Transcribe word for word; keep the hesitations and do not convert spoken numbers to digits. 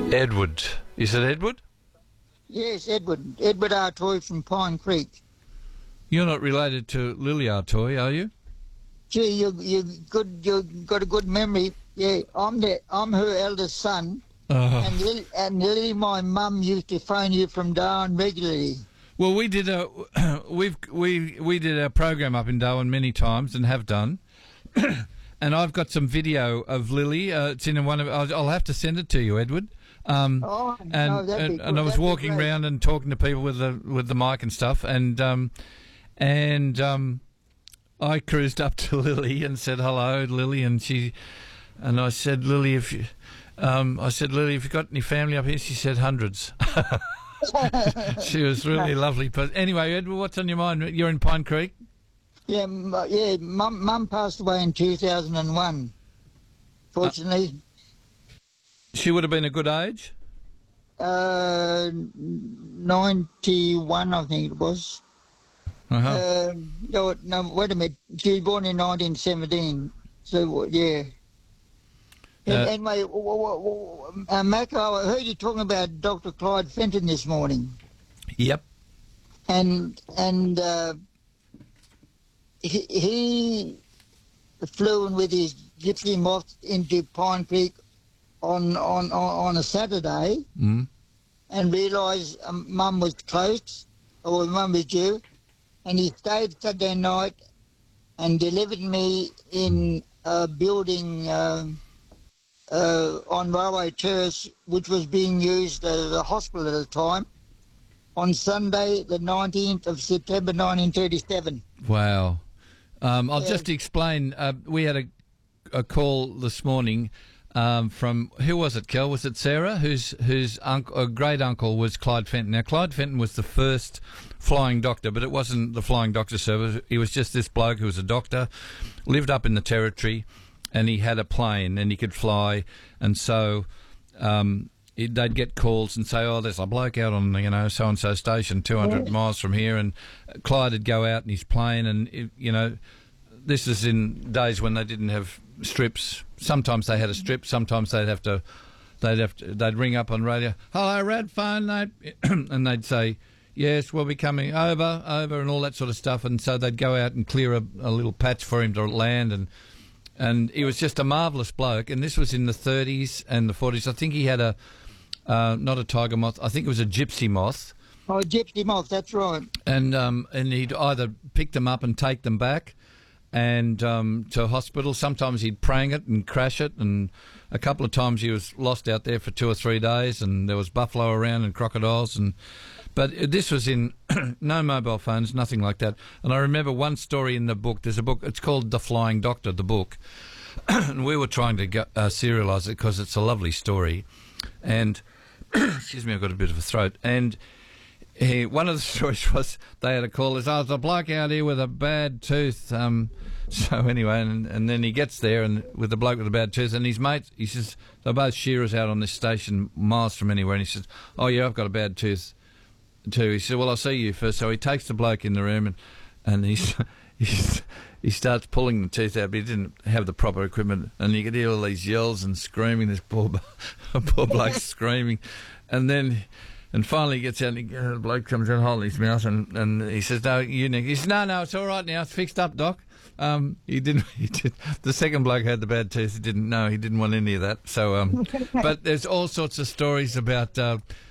Edward. Is it Edward? Yes, Edward. Edward Artoy from Pine Creek. You're not related to Lily Artoy, are you? Gee, you you good. You got a good memory. Yeah, I'm the I'm her eldest son, Oh. and Lily, and Lily, my mum used to phone you from Darwin regularly. Well, we did a we've we we did a program up in Darwin many times and have done, and I've got some video of Lily. Uh, it's in one of. I'll, I'll have to send it to you, Edward. Um, Oh, and no, that'd and, be and good. I was That'd be walking great. around and talking to people with the with the mic and stuff, and um, and um, I cruised up to Lily and said hello, Lily, and she and I said, Lily, if you, um, I said, Lily, have you got any family up here? She said hundreds. She was really lovely. But anyway, Edward, what's on your mind? You're in Pine Creek. Yeah, m- yeah. Mum, mum passed away in two thousand one. Fortunately, She would have been a good age. uh, ninety-one, I think it was. Uh-huh. Uh, no, no, wait a minute. She was born in nineteen seventeen. So yeah. Uh, And, anyway, w- w- w- uh, Mac, I heard you talking about Doctor Clyde Fenton this morning, Yep. and and uh, he, he flew in with his gypsy moth into Pine Creek on on on, on a Saturday, Mm. and realised um, Mum was close, or Mum was due, and he stayed Saturday night and delivered me in a building um, uh, on Railway Terrace, which was being used as a hospital at the time, on Sunday, the nineteenth of September, nineteen thirty-seven. Wow. Um, I'll Yeah. just explain. Uh, we had a, a call this morning um, from, who was it, Kel? Was it Sarah? Whose whose uncle, uh, great uncle was Clyde Fenton. Now, Clyde Fenton was the first flying doctor, but it wasn't the flying doctor service. He was just this bloke who was a doctor, lived up in the Territory, and he had a plane and he could fly. And so um, it, they'd get calls and say, oh, there's a bloke out on, you know, so-and-so station two hundred miles from here. And Clyde would go out in his plane and, it, you know, this is in days when they didn't have strips. Sometimes they had a strip. Sometimes they'd have to, they'd have to, they'd ring up on radio. Hello, Rad phone, mate. And they'd say, yes, we'll be coming over, over, and all that sort of stuff. And so they'd go out and clear a, a little patch for him to land. And and he was just a marvellous bloke. And this was in the thirties and the forties. I think he had a, uh, not a tiger moth. I think it was a gypsy moth. Oh, gypsy moth, that's right. And um, and he'd either pick them up and take them back and um, to hospital. Sometimes he'd prang it and crash it, and a couple of times he was lost out there for two or three days, and there was buffalo around and crocodiles. And but this was in no mobile phones, nothing like that. And I remember one story in the book. There's a book. It's called The Flying Doctor, the book, and we were trying to go, uh, serialise it because it's a lovely story. And excuse me, I've got a bit of a throat. And He, one of the stories was they had a call. There's, oh, there's a bloke out here with a bad tooth. Um, so anyway, and, and then he gets there and with the bloke with a bad tooth, and his mate, he says, they're both shearers out on this station miles from anywhere, and he says, oh yeah, I've got a bad tooth too. He said, well, I'll see you first. So he takes the bloke in the room and and he's, he's he starts pulling the teeth out, but he didn't have the proper equipment, and you could hear all these yells and screaming. This poor poor bloke screaming, and then. And finally he gets out and he, uh, the bloke comes out holding his mouth and, and he says, no, you Nick. He says, no, no, it's all right now. It's fixed up, Doc. Um, he didn't, he did, the second bloke had the bad teeth. He didn't know. He didn't want any of that. So, um, but there's all sorts of stories about, uh,